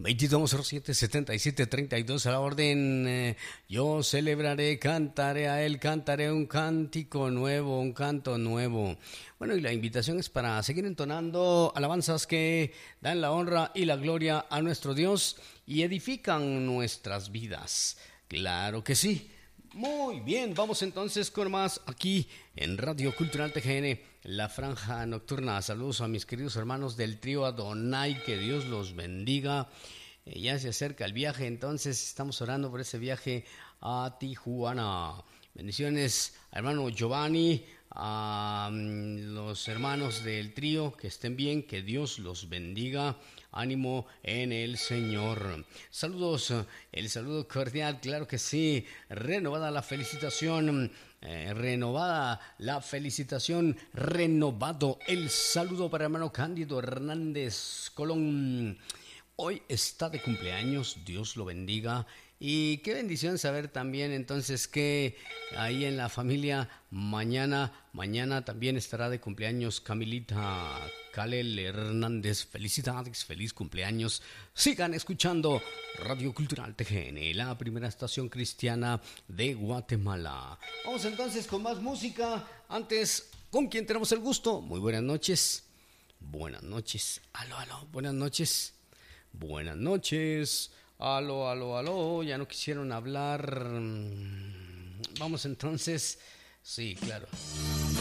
2207-7732 a la orden. Yo celebraré, cantaré a él, cantaré un cántico nuevo, un canto nuevo. Bueno, y la invitación es para seguir entonando alabanzas que dan la honra y la gloria a nuestro Dios y edifican nuestras vidas. Claro que sí. Muy bien, vamos entonces con más aquí en Radio Cultural TGN, la franja nocturna. Saludos a mis queridos hermanos del trío Adonai, que Dios los bendiga. Ya se acerca el viaje, entonces estamos orando por ese viaje a Tijuana. Bendiciones, hermano Giovanni, a los hermanos del trío, que estén bien, que Dios los bendiga. Ánimo en el Señor. Saludos, el saludo cordial, claro que sí. Renovada la felicitación, renovado el saludo para hermano Cándido Hernández Colón. Hoy está de cumpleaños, Dios lo bendiga. Y qué bendición saber también entonces que ahí en la familia mañana también estará de cumpleaños Camilita Kalel Hernández. Felicidades, feliz cumpleaños. Sigan escuchando Radio Cultural TGN, la primera estación cristiana de Guatemala. Vamos entonces con más música. Antes, ¿con quién tenemos el gusto? Muy buenas noches. Buenas noches. Aló, buenas noches. Buenas noches. Aló, ya no quisieron hablar. Vamos entonces. Sí, claro.